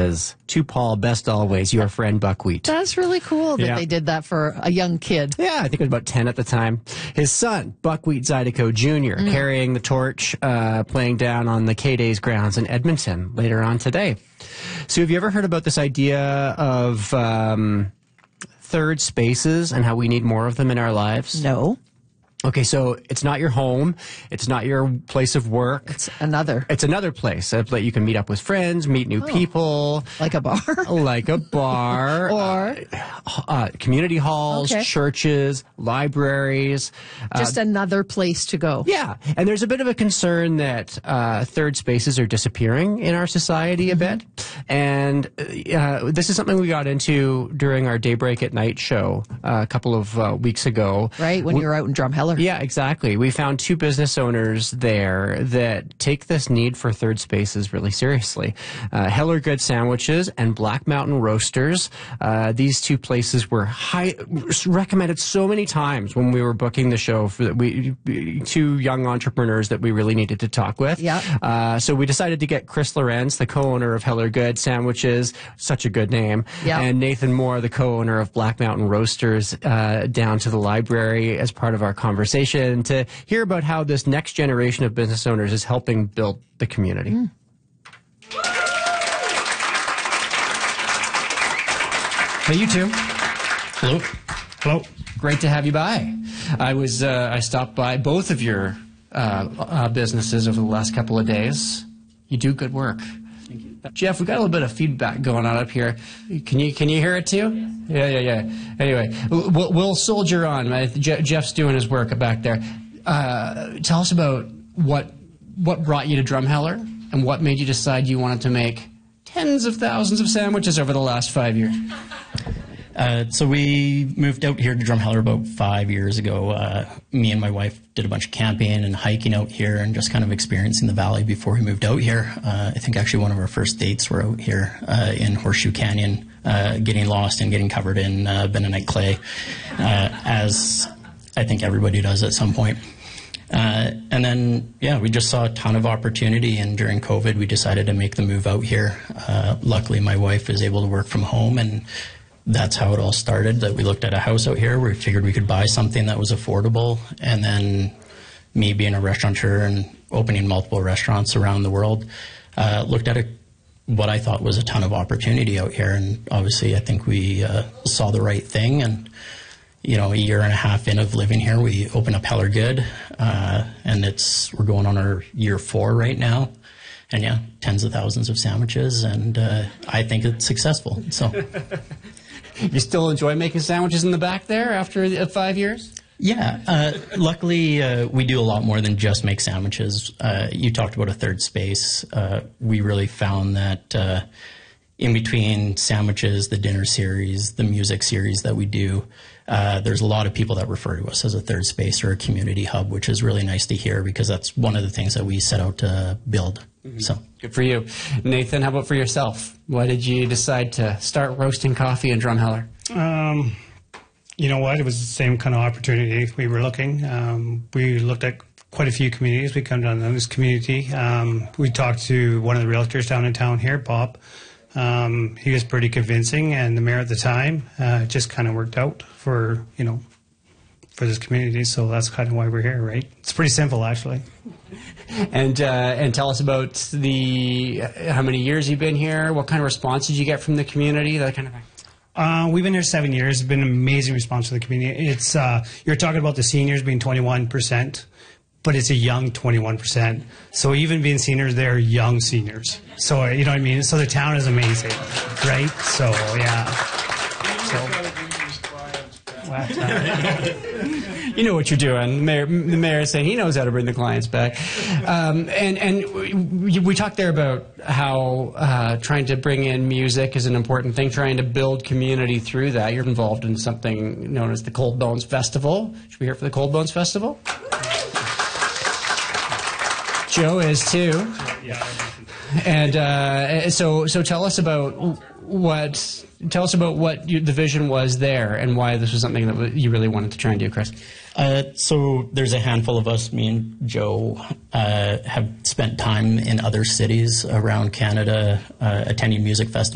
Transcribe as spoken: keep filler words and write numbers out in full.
says, "To Paul, best always, your friend Buckwheat." That's really cool that Yeah. they did that for a young kid. Yeah, I think it was about ten at the time. His son, Buckwheat Zydeco Junior, mm. carrying the torch, uh, playing down on the K-Days grounds in Edmonton later on today. So have you ever heard about this idea of um, third spaces and how we need more of them in our lives? No. Okay, so it's not your home. It's not your place of work. It's another. It's another place that you can meet up with friends, meet new oh. people. Like a bar? Like a bar. or? Uh, uh, community halls, okay. churches, libraries. Just uh, another place to go. Yeah, and there's a bit of a concern that uh, third spaces are disappearing in our society a mm-hmm. bit. And uh, this is something we got into during our Daybreak at Night show uh, a couple of uh, weeks ago. Right, when we, you were out in Drumheller. Yeah, exactly. We found two business owners there that take this need for third spaces really seriously. Uh, Heller Good Sandwiches and Black Mountain Roasters. Uh, these two places were high, recommended so many times when we were booking the show for the, we two young entrepreneurs that we really needed to talk with. Yeah. Uh, so we decided to get Chris Lorenz, the co-owner of Heller Good Sandwiches, such a good name, yeah. and Nathan Moore, the co-owner of Black Mountain Roasters, uh, down to the library as part of our conversation. Conversation to hear about how this next generation of business owners is helping build the community. Mm. Hey, you two. Hello. Hello. Great to have you by. I was uh, I stopped by both of your uh, uh, businesses over the last couple of days. You do good work. Thank you. Jeff, we got a little bit of feedback going on up here. Can you can you hear it too? Yeah, yeah, yeah. Anyway, we'll, we'll soldier on. Jeff's doing his work back there. Uh, tell us about what what brought you to Drumheller and what made you decide you wanted to make tens of thousands of sandwiches over the last five years. Uh, so we moved out here to Drumheller about five years ago. Uh, me and my wife did a bunch of camping and hiking out here and just kind of experiencing the valley before we moved out here. Uh, I think actually one of our first dates were out here uh, in Horseshoe Canyon, uh, getting lost and getting covered in uh, bentonite clay, uh, as I think everybody does at some point. Uh, and then, yeah, we just saw a ton of opportunity, and during COVID we decided to make the move out here. Uh, luckily, my wife is able to work from home, and that's how it all started, that we looked at a house out here. We figured we could buy something that was affordable. And then me being a restaurateur and opening multiple restaurants around the world, uh, looked at a, what I thought was a ton of opportunity out here. And obviously I think we uh, saw the right thing. And, you know, a year and a half in of living here, we opened up Heller Good. Uh, and it's we're going on our year four right now. And yeah, tens of thousands of sandwiches. And uh, I think it's successful. So. You still enjoy making sandwiches in the back there after uh, five years? Yeah. Uh, luckily, uh, we do a lot more than just make sandwiches. Uh, you talked about a third space. Uh, we really found that uh, in between sandwiches, the dinner series, the music series that we do, uh, there's a lot of people that refer to us as a third space or a community hub, which is really nice to hear because that's one of the things that we set out to build. Mm-hmm. So good for you. Nathan, how about for yourself? Why did you decide to start roasting coffee in Drumheller? Um, you know what? It was the same kind of opportunity we were looking. Um, we looked at quite a few communities. We come down to this community. Um, we talked to one of the realtors down in town here, Bob. Um, he was pretty convincing, and the mayor at the time uh, just kind of worked out for, you know, for this community. So that's kind of why we're here, right? It's pretty simple, actually. And uh, and tell us about the uh, how many years you've been here. What kind of response did you get from the community? That kind of thing. Uh, we've been here seven years. It's been an amazing response from the community. It's uh, you're talking about the seniors being twenty-one percent, but it's a young twenty-one percent. So even being seniors, they're young seniors. So you know what I mean. So the town is amazing, right? So yeah. So. You know what you're doing. The mayor, the mayor is saying he knows how to bring the clients back. Um, and and we, we talked there about how uh, trying to bring in music is an important thing, trying to build community through that. You're involved in something known as the Cold Bones Festival. Should we hear for the Cold Bones Festival? Joe is too. Yeah. And uh, so so tell us about what tell us about what you, the vision was there and why this was something that you really wanted to try and do, Chris. Uh, so there's a handful of us, me and Joe, uh, have spent time in other cities around Canada uh, attending music festivals.